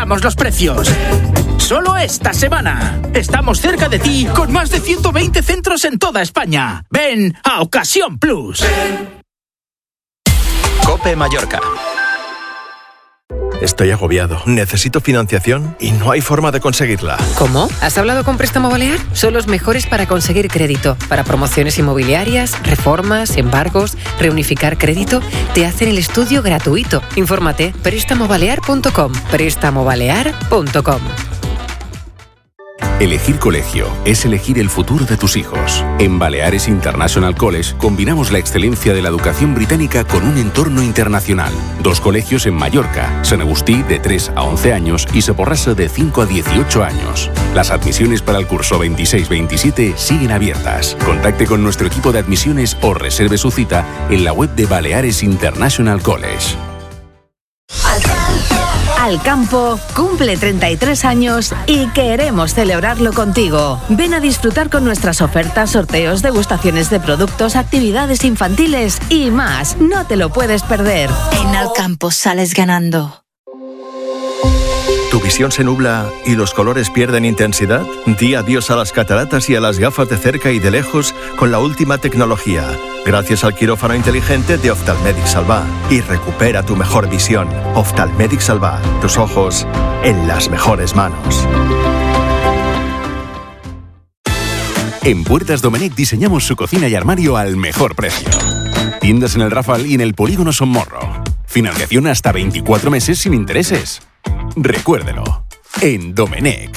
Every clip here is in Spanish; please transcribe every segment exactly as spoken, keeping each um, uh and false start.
bajamos los precios. Solo esta semana. Estamos cerca de ti con más de ciento veinte centros en toda España. Ven a Ocasión Plus. COPE Mallorca. Estoy agobiado. Necesito financiación y no hay forma de conseguirla. ¿Cómo? ¿Has hablado con Préstamo Balear? Son los mejores para conseguir crédito. Para promociones inmobiliarias, reformas, embargos, reunificar crédito. Te hacen el estudio gratuito. Infórmate. préstamo balear punto com. préstamo balear punto com. Elegir colegio es elegir el futuro de tus hijos. En Baleares International College combinamos la excelencia de la educación británica con un entorno internacional. Dos colegios en Mallorca, San Agustí de tres a once años y Soporrasa de cinco a dieciocho años. Las admisiones para el curso veintiséis veintisiete siguen abiertas. Contacte con nuestro equipo de admisiones o reserve su cita en la web de Baleares International College. Alcampo cumple treinta y tres años y queremos celebrarlo contigo. Ven a disfrutar con nuestras ofertas, sorteos, degustaciones de productos, actividades infantiles y más. No te lo puedes perder. En Alcampo sales ganando. ¿Tu visión se nubla y los colores pierden intensidad? Di adiós a las cataratas y a las gafas de cerca y de lejos con la última tecnología. Gracias al quirófano inteligente de Ophthalmedic Salva. Y recupera tu mejor visión. Ophthalmedic Salva. Tus ojos en las mejores manos. En Puertas Domenech diseñamos su cocina y armario al mejor precio. Tiendas en el Rafal y en el Polígono Son Morro. Financiación hasta veinticuatro meses sin intereses. Recuérdelo, en Domenech.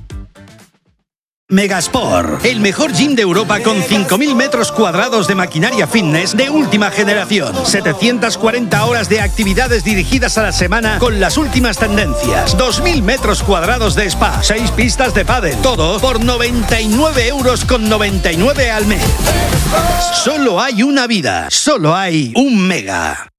Megasport, el mejor gym de Europa con cinco mil metros cuadrados de maquinaria fitness de última generación. setecientas cuarenta horas de actividades dirigidas a la semana con las últimas tendencias. dos mil metros cuadrados de spa, seis pistas de pádel. Todo por noventa y nueve euros con noventa y nueve al mes. Solo hay una vida, solo hay un Mega.